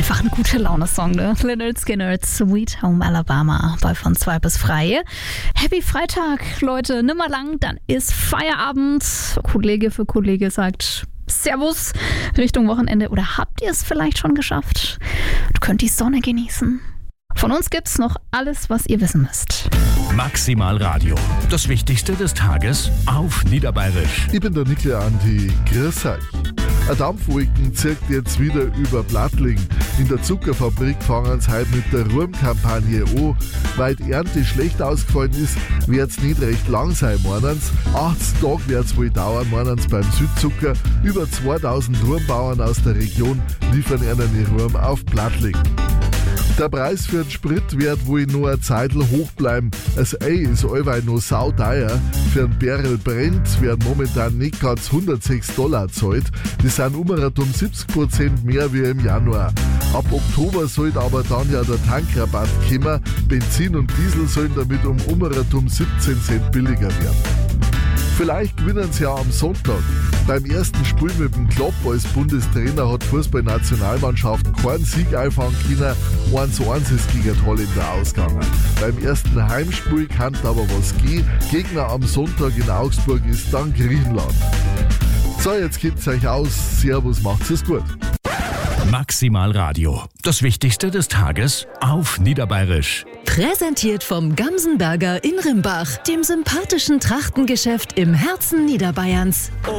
Einfach ein gute Laune-Song, ne? Lynyrd Skynyrd's Sweet Home Alabama bei von 2 bis 3. Happy Freitag, Leute. Nimmer lang, dann ist Feierabend. Kollege für Kollege sagt Servus Richtung Wochenende. Oder habt ihr es vielleicht schon geschafft? Du könnt die Sonne genießen. Von uns gibt's noch alles, was ihr wissen müsst. Maximal Radio. Das Wichtigste des Tages auf Niederbayerisch. Ich bin der Niklas Andi. Grüß euch. Ein Dampfwolken zieht jetzt wieder über Plattling. In der Zuckerfabrik fangen sie heute mit der Ruhmkampagne an. Weil die Ernte schlecht ausgefallen ist, wird es nicht recht lang sein, meinen sie. 80 Tage wird es wohl dauern, meinen sie beim Südzucker. Über 2000 Ruhmbauern aus der Region liefern ihnen Ruhm auf Plattling. Der Preis für den Sprit wird wohl noch eine Zeit hoch bleiben. Das Ei ist allweil noch sauteuer. Für einen Barrel Brent werden momentan nicht ganz $106 gezahlt. Das sind um 70% mehr wie im Januar. Ab Oktober sollte aber dann ja der Tankrabatt kommen. Benzin und Diesel sollen damit um 17 Cent billiger werden. Vielleicht gewinnen sie ja am Sonntag. Beim ersten Spiel mit dem Klopp als Bundestrainer hat die Fußballnationalmannschaft keinen Sieg einfahren können. 1:1 ist gegen die Holländer ausgegangen. Beim ersten Heimspiel kann aber was gehen. Gegner am Sonntag in Augsburg ist dann Griechenland. So, jetzt geht's euch aus. Servus, macht's es gut. Maximal Radio. Das Wichtigste des Tages auf Niederbayerisch. Präsentiert vom Gamsenberger in Rimbach, dem sympathischen Trachtengeschäft im Herzen Niederbayerns.